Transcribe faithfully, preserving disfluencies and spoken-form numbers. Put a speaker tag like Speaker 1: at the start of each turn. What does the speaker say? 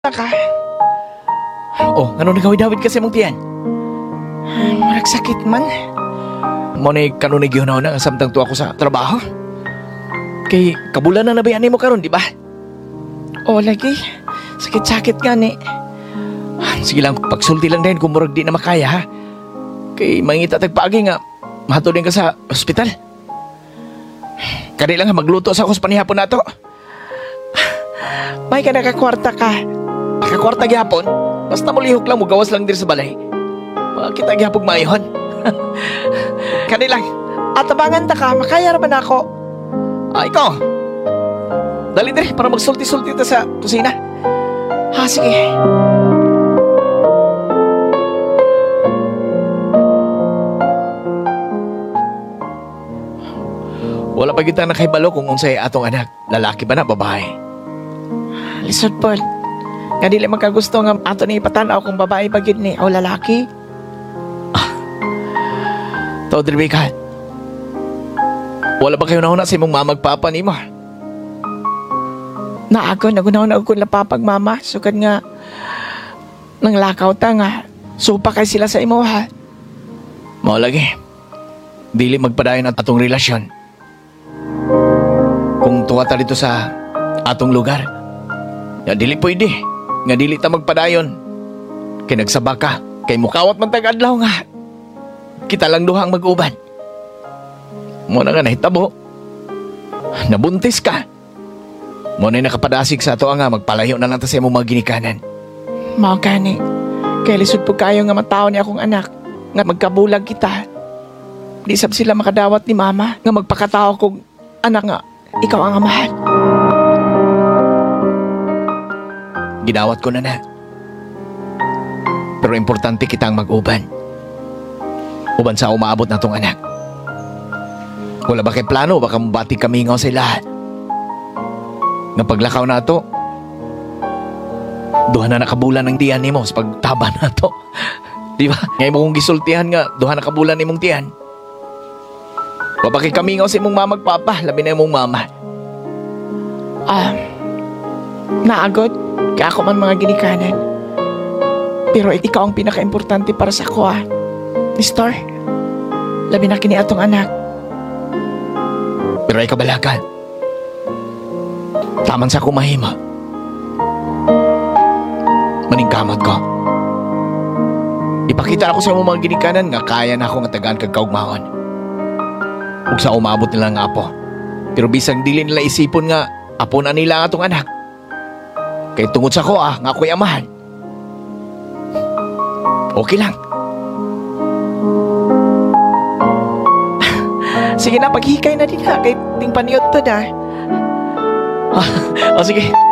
Speaker 1: ka.
Speaker 2: Oh, ano nagawid-dawid kasi mong tiyan?
Speaker 1: Marag sakit man.
Speaker 2: Mo ni kanunig yun na nga samtang to ako sa trabaho. Kay kabulan na nabayan mo karon, di ba?
Speaker 1: O lagi. Sakit-sakit nga ni.
Speaker 2: Sige lang, pagsulti lang din kung murag di na makaya ha. Kay mangita tagpaagi nga, mahato din ka sa ospital. Kadi lang ha, magluto sa ako sa panihapon na to.
Speaker 1: May ka nakakwarta ka.
Speaker 2: Kakwarta gihapon, basta mo lihok lang mo, gawas lang din sa balay. Makakita gihapog mayon. Kadi lang.
Speaker 1: Atabangan ta ka, makaya raman ako.
Speaker 2: Ah, ikaw. Dali din para magsulti-sulti ta sa kusina.
Speaker 1: Ha, sige.
Speaker 2: Wala pa kita nakahibalo kung unsay atong anak. Lalaki ba na, babae?
Speaker 1: Lisod, Paul. Nga dili magkagusto nga ato ni ipatanaw kung babae ba gid ni o lalaki.
Speaker 2: Tawad Rebecca. Wala ba kayo nauna sa imong mamagpapa ni mo?
Speaker 1: Naagon, nagunaw na ako lapapag mama. Sukad nga, nang lakaw ta nga. Supa kay sila sa imo ha.
Speaker 2: Mao lagi. Dili magpadayon ang atong relasyon. Kung tuwa ta dito sa atong lugar, nga dili pwede. Nga dili ta magpadayon. Kay nagsaba ka, kay mukawat man tag-adlaw nga. Kita lang duhang mag-uban. Mo na nga nahitabo. Nabuntis ka. Mo na nakapadasig sa ato nga magpalayo na lang ta sa imong mga ginikanan.
Speaker 1: Mao gani. Kay lisod po kayo nga matao ni akong anak. Nga magkabulag kita. Di sab sila makadawat ni mama. Nga magpakatao kong anak nga. Ikaw ang amahan.
Speaker 2: Ginawat ko na na. Pero importante kitang mag-uban. Uban sa umaabot na tong anak. Wala ba kay plano? Baka mabati kami nga sa lahat. Nga paglakaw na to, duha na nakabulan ng tiyan ni mo sa pagtaba na to. Di ba? Ngayon mo kong gisultihan nga, duha na kabulan ni mong tiyan. Babaki kami nga sa imong mamagpapa, labi na imong mama.
Speaker 1: Ah, naagod. Kaya ako man mga ginikanan. Pero ikaw ang pinaka-importante para sa ako ah. Mister, labi na kini atong anak.
Speaker 2: Pero ay kabalakan. Taman sa akong mahima. Maningkamot ko. Ipakita ako sa imong mga ginikanan nga kaya na ako nga tagaan kag kaugmaon. Ug sa umabot nila nga apo. Pero bisag dili nila isipon nga apo na nila atong anak. Kay tungod sa ko ah, nga ako'y amahan. Okay lang.
Speaker 1: Sige na, paghikay na din ha. Kay ting paniot to na.
Speaker 2: O sige.